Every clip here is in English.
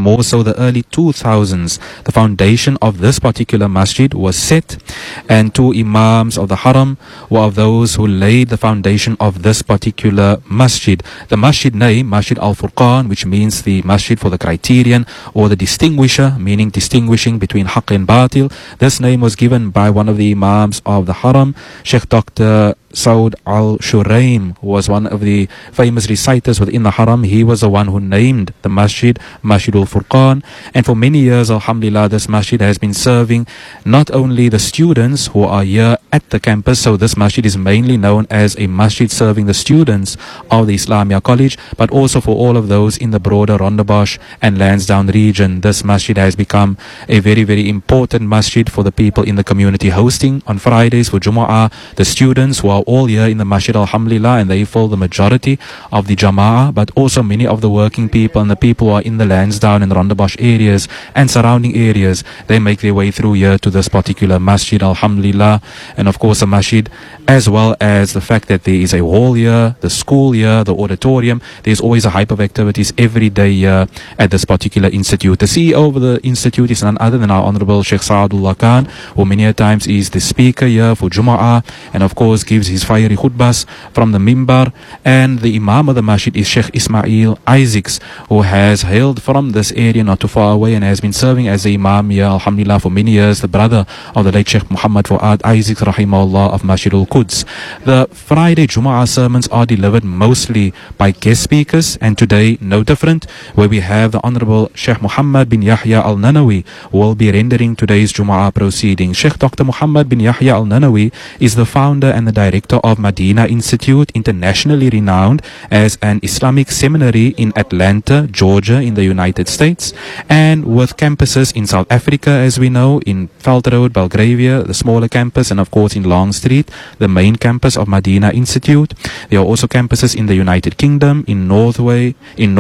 more so the early 2000s, the foundation of this particular masjid was set, and two imams of the haram were of those who laid the foundation of this particular masjid. The masjid name, Masjid Al-Furqan, which means the masjid for the criterion or the distinguisher, meaning distinguishing between haqq and batil. This name was given by one of the imams of the haram, Sheikh Dr. Saud Al-Shuraim, who was one of the famous reciters within the haram. He was the one who named the masjid Masjid Al-Furqan, and for many years, alhamdulillah, this masjid has been serving not only the students who are here at the campus, so this masjid is mainly known as a masjid serving the students of the Islamia College, but also for all of those in the broader Rondebosch and Lansdowne region. This masjid has become a very, very important masjid for the people in the community, hosting on Fridays for Jumu'ah the students who are all here in the masjid, alhamdulillah, and they fill the majority of the Jama'ah, but also many of the working people and the people who are in the Lansdowne and Rondebosch areas and surrounding areas, they make their way through here to this particular masjid, alhamdulillah. And of course the masjid, as well as the fact that there is a hall here, the school here, the auditorium, there's always a hype of activities every day here at this particular institute. The CEO of the institute is none other than our Honorable Sheikh Saadullah Khan, who many a times is the speaker here for Jumu'ah, and of course gives his fiery khutbahs from the mimbar. And the Imam of the masjid is Sheikh Ismail Isaacs, who has hailed from this area not too far away and has been serving as the Imam here, alhamdulillah, for many years, the brother of the late Sheikh Muhammad Fuad Isaacs, rahimahullah, of Masjid Al-Quds. The Friday Jumu'ah sermons are delivered mostly by guest speakers, and today no different, where we have the Honorable Sheikh Muhammad bin Yahya Al-Nanawi, who will be rendering today's Jumu'ah proceedings. Sheikh Dr. Muhammad bin Yahya Al-Nanawi is the founder and the director of Medina Institute, internationally renowned as an Islamic seminary in Atlanta, Georgia, in the United States, and with campuses in South Africa, as we know, in Veld Road, Belgravia, the smaller campus, and of course in Long Street, the main campus of Medina Institute. There are also campuses in the United Kingdom, in Norway,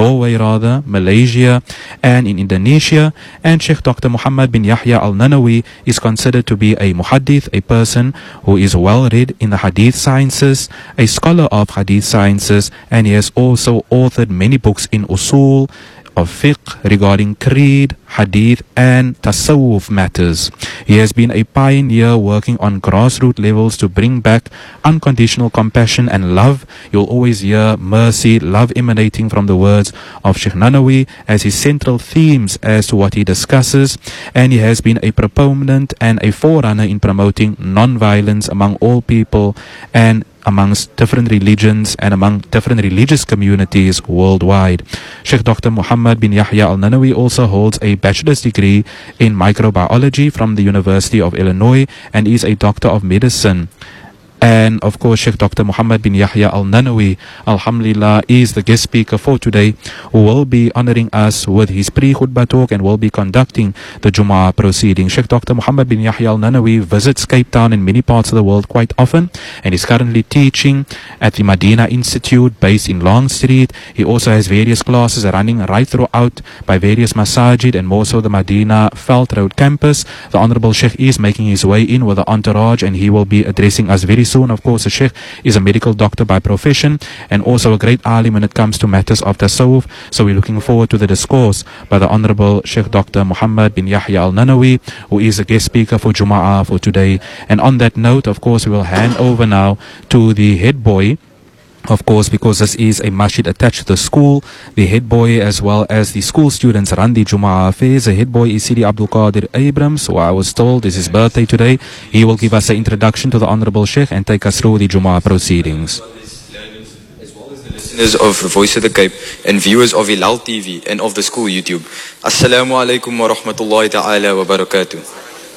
Malaysia, and in Indonesia. And Sheikh Dr. Muhammad bin Yahya Al-Nanawi is considered to be a muhaddith, a person who is well read in the hadith sciences, a scholar of hadith sciences, and he has also authored many books in usul of fiqh regarding creed, hadith, and tasawwuf matters. He has been a pioneer working on grassroots levels to bring back unconditional compassion and love. You'll always hear mercy, love emanating from the words of Sheikh Nanawi as his central themes as to what he discusses, and he has been a proponent and a forerunner in promoting non-violence among all people and amongst different religions and among different religious communities worldwide. Sheikh Dr. Muhammad bin Yahya Al-Nanawi also holds a bachelor's degree in microbiology from the University of Illinois and is a doctor of medicine. And of course, Sheikh Dr. Muhammad bin Yahya Al-Nanawi, alhamdulillah, is the guest speaker for today, who will be honoring us with his pre-khutbah talk and will be conducting the Jumu'ah proceeding. Sheikh Dr. Muhammad bin Yahya Al-Nanawi visits Cape Town and many parts of the world quite often, and is currently teaching at the Medina Institute based in Long Street. He also has various classes running right throughout by various masajid and more so the Medina Veld Road campus. The Honorable Sheikh is making his way in with the entourage, and he will be addressing us very soon. Of course, the Sheikh is a medical doctor by profession and also a great alim when it comes to matters of tasawwuf. So we're looking forward to the discourse by the Honorable Sheikh Dr. Muhammad bin Yahya Al-Nanawi, who is a guest speaker for Jumu'ah for today. And on that note, of course, we will hand over now to the head boy. Of course, because this is a masjid attached to the school, the head boy as well as the school students run the Jumu'ah affairs. The head boy is Sidi Abdul Qadir Abrams, who I was told is his birthday today. He will give us an introduction to the Honorable Sheikh and take us through the Jumu'ah proceedings. As well as the listeners of Voice of the Cape and viewers of Hilal TV and of the school YouTube. Assalamu alaikum wa rahmatullahi ta'ala wa barakatuh.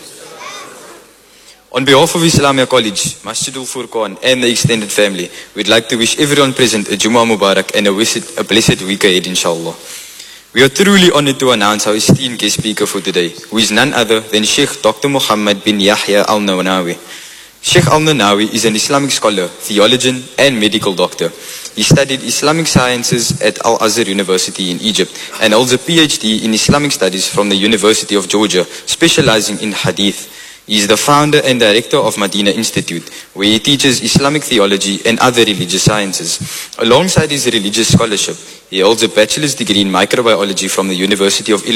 On behalf of Islamia College, Masjid Al-Furqan and the extended family, we'd like to wish everyone present a Jummah Mubarak and a blessed week ahead, inshallah. We are truly honored to announce our esteemed guest speaker for today, who is none other than Sheikh Dr. Muhammad bin Yahya Al-Nanawi. Sheikh Al-Nanawi is an Islamic scholar, theologian, and medical doctor. He studied Islamic sciences at Al-Azhar University in Egypt and holds a PhD in Islamic studies from the University of Georgia, specializing in hadith. He is the founder and director of Medina Institute, where he teaches Islamic theology and other religious sciences. Alongside his religious scholarship, he holds a bachelor's degree in microbiology from the University of Illinois.